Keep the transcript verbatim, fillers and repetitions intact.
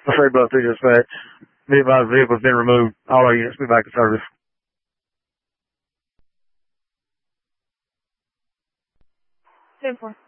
Say about three dispatch. Be advised the vehicle has been removed. All our units be back in service. ten four.